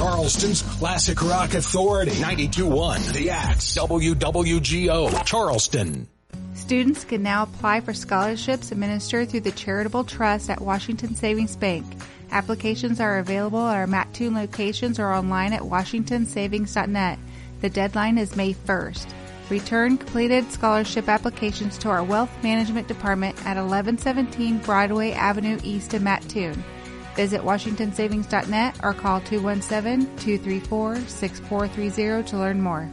Charleston's classic rock authority. 92.1 The Axe, WWGO, Charleston. Students can now apply for scholarships administered through the Charitable Trust at Washington Savings Bank. Applications are available at our Mattoon locations or online at washingtonsavings.net. The deadline is May 1st. Return completed scholarship applications to our Wealth Management Department at 1117 Broadway Avenue East in Mattoon. Visit washingtonsavings.net or call 217-234-6430 to learn more.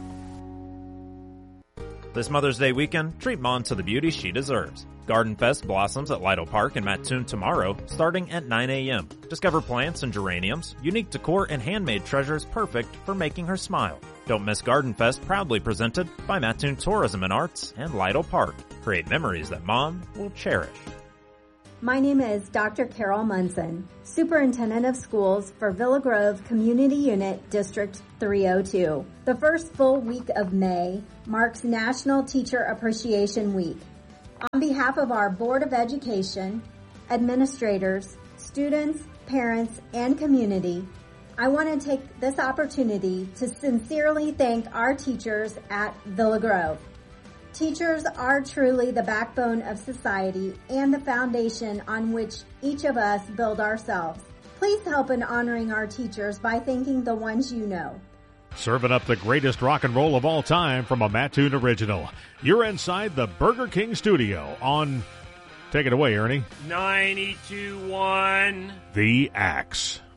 This Mother's Day weekend, treat Mom to the beauty she deserves. Garden Fest blossoms at Lytle Park in Mattoon tomorrow, starting at 9 a.m. Discover plants and geraniums, unique decor, and handmade treasures perfect for making her smile. Don't miss Garden Fest, proudly presented by Mattoon Tourism and Arts and Lytle Park. Create memories that Mom will cherish. My name is Dr. Carol Munson, Superintendent of Schools for Villa Grove Community Unit District 302. The first full week of May marks National Teacher Appreciation Week. On behalf of our Board of Education, administrators, students, parents, and community, I want to take this opportunity to sincerely thank our teachers at Villa Grove. Teachers are truly the backbone of society and the foundation on which each of us build ourselves. Please help in honoring our teachers by thanking the ones you know. Serving up the greatest rock and roll of all time from a Mattoon original. You're inside the Burger King studio on... Take it away, Ernie. 92.1 The Axe.